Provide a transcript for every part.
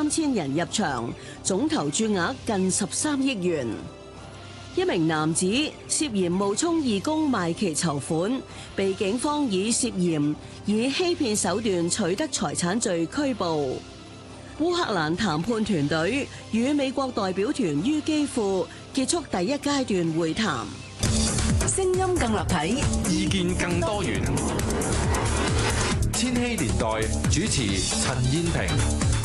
3000人入場，總投注額近13億元。一名男子涉嫌冒充義工賣旗籌款，被警方以涉嫌以欺騙手段取得財產罪拘捕。烏克蘭談判團隊與美國代表團於基輔結束第一階段會談。聲音更立體， 意見更多元。千禧年代主持陳燕萍。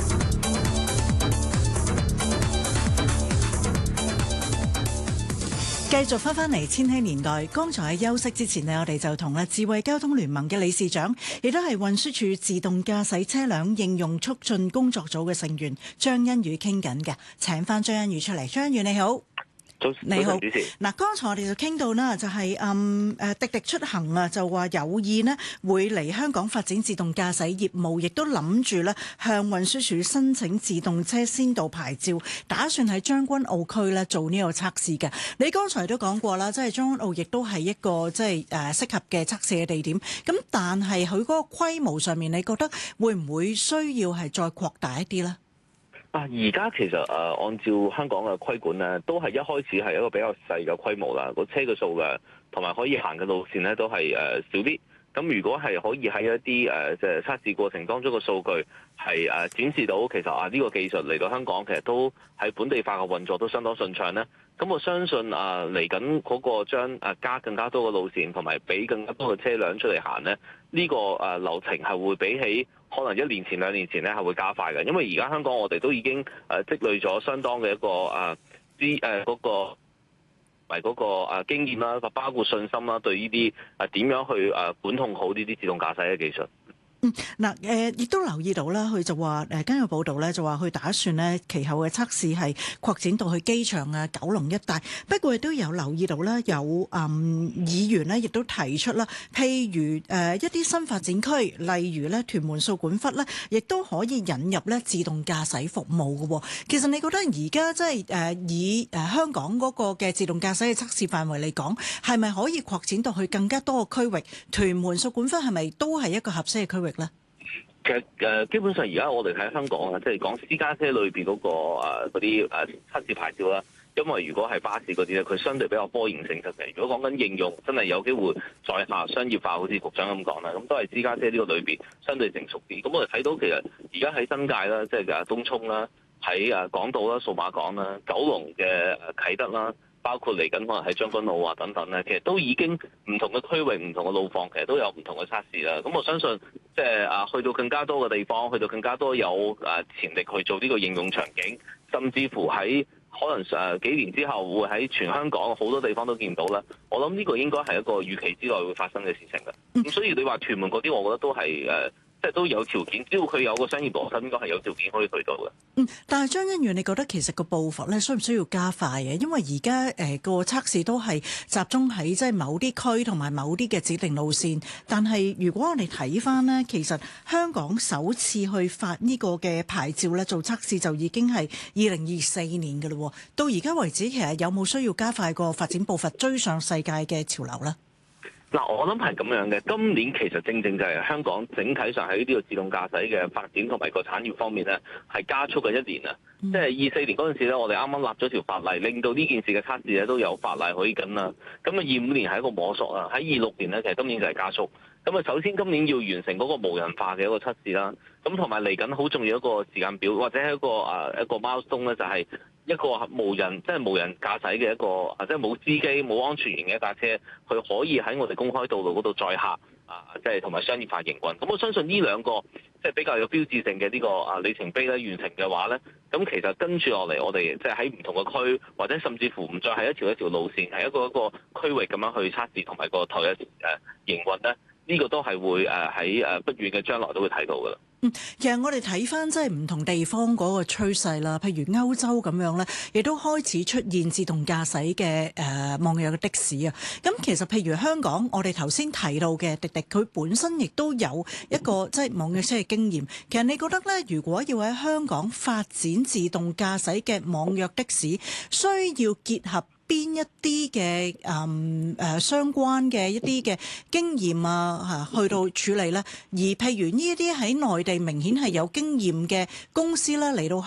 繼續翻嚟千禧年代，剛才喺休息之前呢，我哋就同智慧交通聯盟嘅理事長，亦都係運輸署自動駕駛車輛應用促進工作組嘅成員張欣宇傾緊嘅，請翻張欣宇出嚟。張欣宇你好。你好，嗱，剛才我哋就傾到啦，就係滴滴出行啊，就話有意呢會嚟香港發展自動駕駛業務，亦都諗住咧向運輸署申請自動車先導牌照，打算喺將軍澳區咧做呢個測試嘅。你剛才都講過啦，即係將軍澳亦都係一個即係適合嘅測試嘅地點。咁但係佢嗰個規模上面，你覺得會唔會需要係再擴大一啲咧？ 而家其實按照香港嘅規管咧，都係一開始係一個比較細嘅規模啦。個車嘅數量同埋可以行嘅路線咧，都係少啲。咁如果係可以喺一啲即係測試過程當中嘅數據係展示到，其實呢個技術嚟到香港，其實都喺本地化嘅運作都相當順暢咧。咁我相信嚟緊嗰個將加更加多嘅路線，同埋俾更加多嘅車輛出嚟行咧，呢個流程係會比起可能1年前、2年前咧係會加快嘅。因為而家香港我哋都已經積累咗相當嘅一個嗰個埋嗰個經驗啦，包括信心啦，對呢啲點樣去管控好呢啲自動駕駛嘅技術。 亦都留意到啦，佢就話根據報道咧，就話佢打算咧其後嘅測試係擴展到去機場啊、九龍一帶。不過亦都有留意到啦，有議員咧亦都提出啦，譬如一啲新發展區，例如咧屯門掃管笏咧，亦都可以引入咧自動駕駛服務嘅。其實你覺得而家即係以香港嗰個嘅自動駕駛嘅測試範圍嚟講，係咪可以擴展到去更加多嘅區域？屯門掃管笏係咪都係一個合適嘅區域咧？ 其實基本上而家我哋喺香港啊，即係講私家車裏邊嗰個嗰啲測試牌照啦。因為如果係巴士嗰啲咧，佢相對比較科研性質嘅。如果講緊應用，真係有機會在下商業化，好似局長咁講啦，咁都係私家車呢個裏邊相對成熟啲。咁我哋睇到其實而家喺新界啦，即係東涌啦，喺港島啦、數碼港啦、九龍嘅啟德啦。包括嚟緊可能喺將軍澳啊等等咧，其實都已經唔同嘅區域、唔同嘅路況，其實都有唔同嘅測試啦。咁我相信即係去到更加多嘅地方，去到更加多有潛力去做呢個應用場景，甚至乎喺可能幾年之後會喺全香港好多地方都見到啦。我諗呢個應該係一個預期之內會發生嘅事情嘅。咁所以你話屯門嗰啲，我覺得都係即係都有條件，只要佢有個商業邏輯，應該係有條件可以去到嘅。 但係張欣宇，你覺得其實個步伐咧需唔需要加快嘅？因為而家個測試都係集中喺即係某啲區同埋某啲嘅指定路線。但係如果我哋睇翻呢，其實香港首次去發呢個嘅牌照咧做測試就已經係2024年嘅嘞。到而家為止，其實有冇需要加快個發展步伐，追上世界嘅潮流呢？ 我諗係咁樣嘅。今年其實正正就係香港整體上喺呢個自動駕駛嘅發展同埋個產業方面咧，係加速嘅一年啊！即係24年嗰陣時咧，我哋啱啱立咗條法例，令到呢件事嘅測試咧都有法例可以緊啦。咁25年係一個摸索啦，喺26年咧，其實今年就係加速。咁首先今年要完成嗰個無人化嘅一個測試啦。咁同埋嚟緊好重要一個時間表，或者係一個 milestone 咧，就係一個無人駕駛嘅一個，即係冇司機、冇安全員嘅一架車，佢可以喺我哋公開道路嗰度載客，即係同埋商業化營運。咁我相信呢兩個即係比較有標誌性嘅呢個里程碑咧完成嘅話咧，咁其實跟住落嚟，我哋即係喺唔同嘅區，或者甚至乎唔再係一條路線，係一個區域咁樣去測試同埋個投入營運咧，呢個都係會喺不遠嘅將來都會睇到㗎啦。 其實我哋睇翻即係唔同地方嗰個趨勢啦，譬如歐洲咁樣咧，亦都開始出現自動駕駛嘅網約的士啊。咁其實譬如香港，我哋頭先提到嘅滴滴，佢本身亦都有一個即係網約車嘅經驗。其實你覺得咧，如果要喺香港發展自動駕駛嘅網約的士，需要結合邊一啲嘅相關嘅一啲嘅經驗去到處理咧？而譬如呢一啲喺內地明顯係有經驗嘅公司咧嚟到